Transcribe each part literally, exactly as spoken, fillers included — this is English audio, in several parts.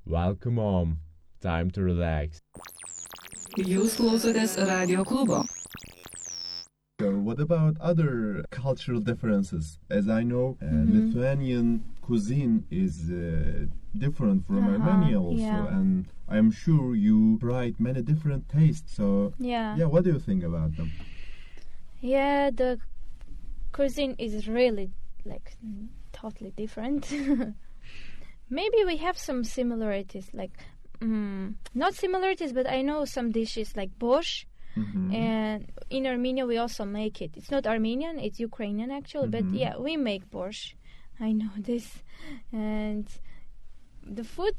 Welcome home. Time to relax. Jūs klausotės Radio klubo. So what about other cultural differences? As I know, uh, Mhm. Lithuanian cuisine is uh, different from Uh-huh, Armenia also, yeah. and I'm sure you tried many different tastes. So, Yeah. yeah, what do you think about them? Yeah, the cuisine is really like totally different. Maybe we have some similarities, like mm, not similarities, but I know some dishes like borscht. Mhm. And in Armenia, we also make it. It's not Armenian; it's Ukrainian actually. Mhm. But yeah, we make borscht. I know this, and the food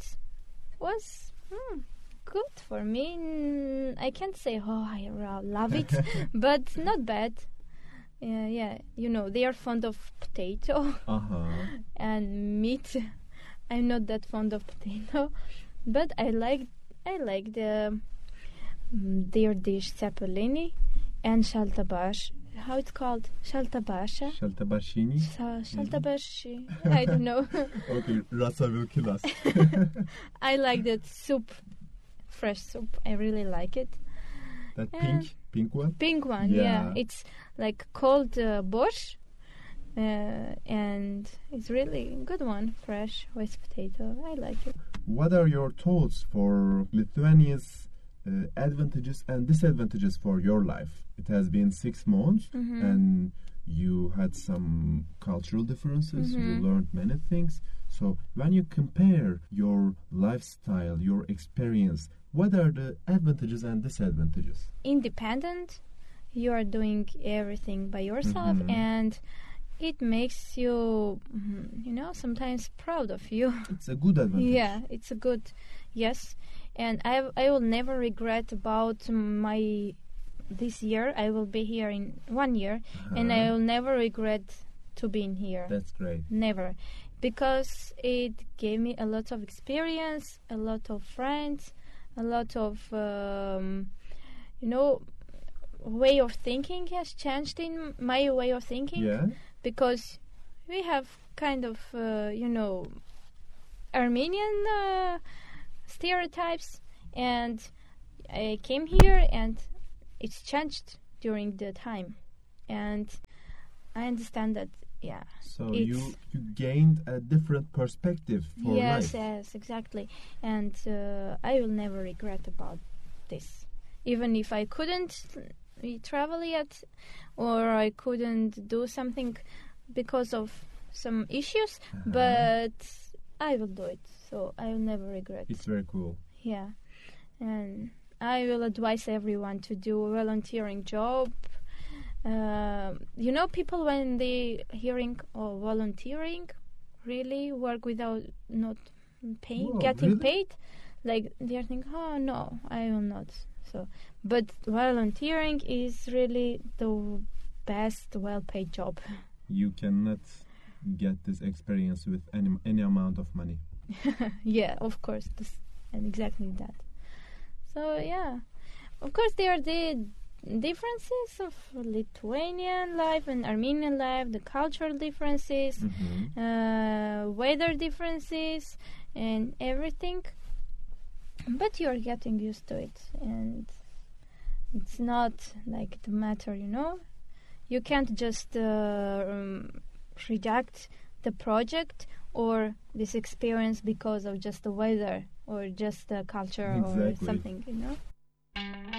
was mm, good for me. Mm, I can't say oh I ra- love it, but not bad. Yeah, yeah. You know, they are fond of potato Uh-huh. and meat. I'm not that fond of potato, but I like I like the mm, their dish cepelini and shaltabash. How it's called? Shaltabasha? Shaltabarshini? Sa- Shaltabashi. I don't know. Okay, Rasa will kill us. I like that soup, fresh soup. I really like it. That Yeah. pink, pink one? Pink one, yeah. Yeah. It's like called uh, borscht, uh, and it's really a good one, fresh with potato. I like it. What are your thoughts for Lithuania's uh, advantages and disadvantages for your life? It has been six months Mhm. and you had some cultural differences, you Mhm. learned many things. So when you compare your lifestyle, your experience, what are the advantages and disadvantages? Independent, you are doing everything by yourself, Mhm. and it makes you, mm, you know, sometimes proud of you. It's a good advantage. Yeah, it's a good, yes. And I I will never regret about my this year. I will be here in one year, and I Uh-huh. will never regret to being here. That's great. Never, because it gave me a lot of experience, a lot of friends, a lot of um, you know, way of thinking has changed in my way of thinking. Yeah? Because we have kind of uh, you know, Armenian uh, stereotypes, and I came here and it's changed during the time, and I understand that. Yeah. So It's- you, you gained a different perspective for yes, life. yes, exactly. And uh, I will never regret about this. Even if I couldn't uh, travel yet, or I couldn't do something because of some issues, Uh-huh. but I will do it. So I will never regret. It's very cool. Yeah. And I will advise everyone to do a volunteering job. Uh, you know, people when they hearing oh, volunteering really work without not paying, Whoa, getting really? paid. Like they're thinking, oh no, I will not. So, but volunteering is really the best, well-paid job. You cannot get this experience with any any amount of money. Yeah, of course, this, and exactly that. So yeah, of course there are the differences of Lithuanian life and Armenian life, the cultural differences, Mhm. uh, weather differences, and everything. But you're getting used to it, and it's not like the matter, you know. You can't just uh, um, reject the project or this experience because of just the weather or just the culture or Exactly. something, you know.